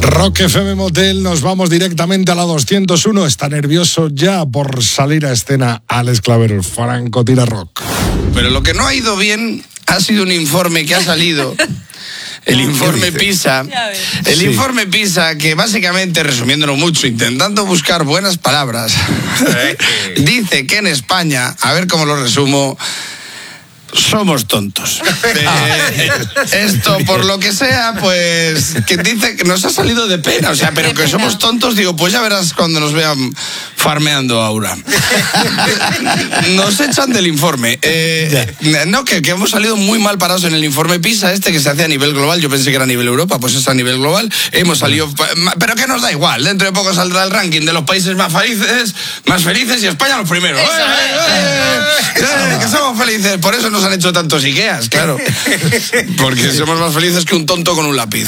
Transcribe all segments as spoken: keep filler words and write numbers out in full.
Rock F M Motel, nos vamos directamente a la doscientos uno. Está nervioso ya por salir a escena Alex Clavero, el Franco Tira Rock. Pero lo que no ha ido bien ha sido un informe que ha salido. El informe PISA, el sí. informe PISA que básicamente, resumiéndolo mucho, intentando buscar buenas palabras, dice que en España, a ver cómo lo resumo, somos tontos. Eh, esto, por lo que sea, pues, que dice que nos ha salido de pena, o sea, pero que somos tontos, digo, pues ya verás cuando nos vean farmeando Aura. Nos echan del informe. Eh, no, que, que hemos salido muy mal parados en el informe PISA este que se hace a nivel global. Yo pensé que era a nivel Europa, pues es a nivel global. Hemos salido, pero que nos da igual. Dentro de poco saldrá el ranking de los países más felices, más felices y España los primeros. ¡Eh, eh, eh, eh, que somos felices, por eso nos han hecho tantos Ikeas, claro. Porque somos más felices que un tonto con un lápiz.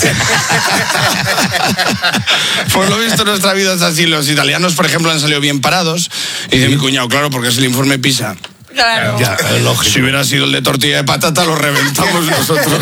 Por lo visto nuestra vida es así. Los italianos, por ejemplo, han salido bien parados. Y dice mi cuñado, claro, porque es el informe PISA. Claro. Ya, si hubiera sido el de tortilla de patata, lo reventamos nosotros.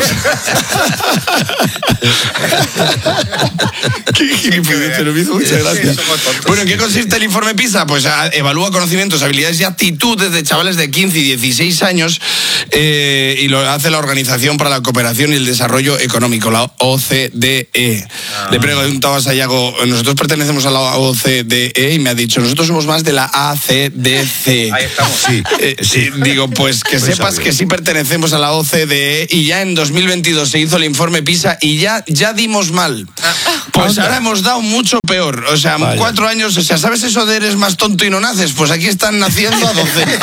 Qué gilipollas, pero me hizo mucha gracia. Bueno, ¿en qué consiste el informe PISA? Pues a, evalúa conocimientos, habilidades y actitudes de chavales de quince y dieciséis años eh, y lo hace la Organización para la Cooperación y el Desarrollo Económico, la O C D E. Ah. Le preguntaba a Sayago, nosotros pertenecemos a la O C D E y me ha dicho, nosotros somos más de la A C D C. Ahí estamos. Sí. Eh, Sí, digo, pues que sepas que sí pertenecemos a la O C D E y ya en dos mil veintidós se hizo el informe PISA y ya, ya dimos mal. Pues ahora hemos dado mucho peor. O sea, Vaya. cuatro años, o sea, ¿sabes eso de eres más tonto y no naces? Pues aquí están naciendo a docenas.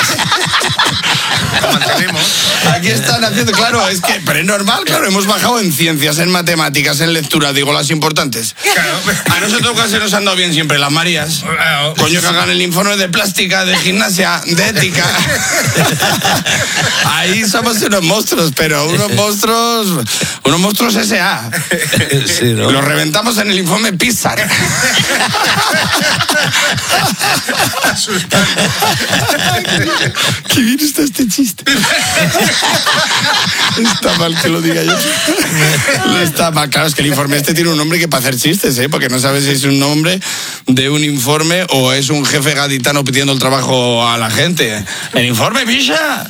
Aquí están haciendo, claro, es que, pero es normal, claro, hemos bajado en ciencias, en matemáticas, en lectura, digo, las importantes. Claro. A nosotros casi nos han dado bien siempre las Marías. Coño, que hagan el informe de plástica, de gimnasia, de ética. Ahí somos unos monstruos, pero unos monstruos, unos monstruos S A. Sí, ¿no? Los reventamos en el informe PISA. Qué bien está este chiste. Está mal que lo diga yo. Está mal, claro, es que el informe este tiene un nombre que para hacer chistes, ¿eh? Porque no sabes si es un nombre de un informe o es un jefe gaditano pidiendo el trabajo a la gente. El informe PISA.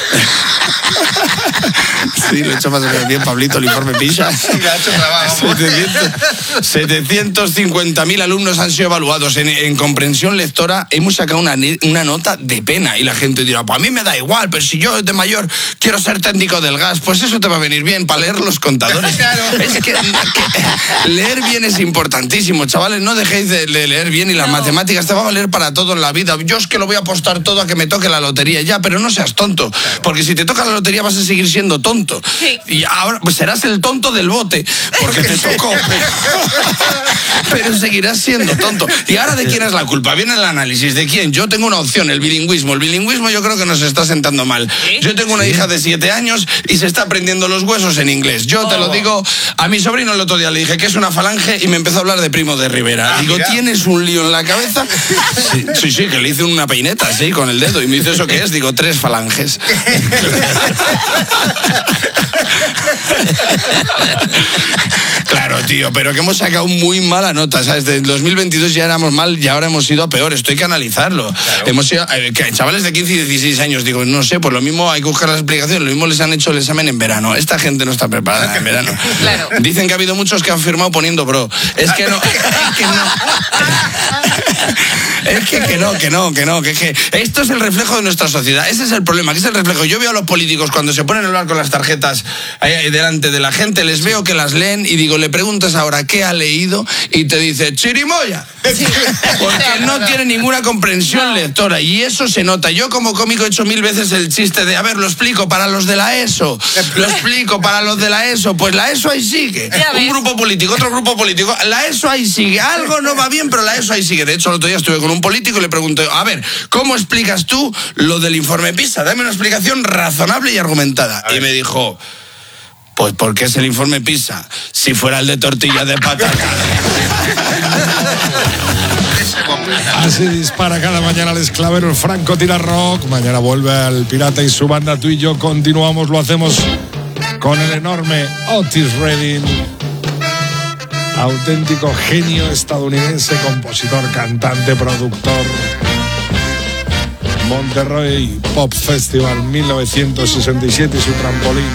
Sí, lo he hecho más o menos bien, Pablito, el informe PISA. Sí, le ha hecho trabajo. setecientos cincuenta mil alumnos han sido evaluados en, en comprensión lectora. Hemos sacado una, una nota de pena y la gente dirá, pues a mí me da igual, pero si yo de mayor quiero ser técnico del gas, pues eso te va a venir bien para leer los contadores. Claro. Es que, que leer bien es importantísimo, chavales, no dejéis de leer bien y las no. matemáticas te va a valer para todo en la vida. Yo es que lo voy a apostar todo a que me toque la lotería, ya, pero no seas tonto, porque si te toca la lotería vas a seguir siendo tonto. Sí. Y ahora pues serás el tonto del bote, porque te tocó. Pero seguirás siendo tonto. ¿Y ahora de quién es la culpa? Viene el análisis. ¿De quién? Yo tengo una opción, el bilingüismo. El bilingüismo yo creo que nos está sentando mal. ¿Sí? Yo tengo una ¿Sí? hija de siete años y se está aprendiendo los huesos en inglés. Yo oh. te lo digo, a mi sobrino el otro día le dije que es una falange y me empezó a hablar de Primo de Rivera. Ah, digo, mira. ¿Tienes un lío en la cabeza? Sí, sí, sí, que le hice una peineta, sí, con el dedo. Y me dice, ¿eso qué es? Digo, tres falanges. Claro, tío, pero que hemos sacado muy mala nota, ¿sabes? Desde el dos mil veintidós ya éramos mal y ahora hemos ido a peor. Esto hay que analizarlo. Claro. Hemos ido, eh, que chavales de quince y dieciséis años, digo, no sé, pues lo mismo hay que buscar las explicaciones. Lo mismo les han hecho el examen en verano. Esta gente no está preparada en verano. Claro. Dicen que ha habido muchos que han firmado poniendo bro. Es que no, es que no. Es que, que no, que no, que no, que, que esto es el reflejo de nuestra sociedad. Ese es el problema, que es el reflejo. Yo veo a los políticos cuando se ponen a hablar con las tarjetas ahí delante de la gente, les veo que las leen y digo, le preguntas ahora qué ha leído y te dice chirimoya. Sí. Porque no tiene ninguna comprensión lectora y eso se nota. Yo como cómico he hecho mil veces el chiste de, a ver, lo explico para los de la ESO, lo explico para los de la ESO, pues la ESO ahí sigue. Un grupo político, otro grupo político, la ESO ahí sigue. Algo no va bien, pero la ESO ahí sigue. De hecho, el otro día estuve con un político y le pregunté, a ver, ¿cómo explicas tú lo del informe PISA? Dame una explicación razonable y argumentada. Y me dijo, pues porque es el informe PISA. Si fuera el de tortilla de patata. Así dispara cada mañana el Clavero, el Franco Tira Rock. Mañana vuelve el Pirata y su banda. Tú y yo continuamos, lo hacemos con el enorme Otis Redding. Auténtico genio estadounidense, compositor, cantante, productor. Monterrey Pop Festival mil novecientos sesenta y siete y su trampolín.